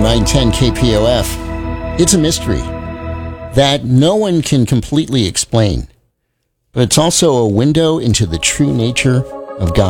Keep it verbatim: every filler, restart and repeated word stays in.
nine ten K P O F. It's a mystery that no one can completely explain, but it's also a window into the true nature of God.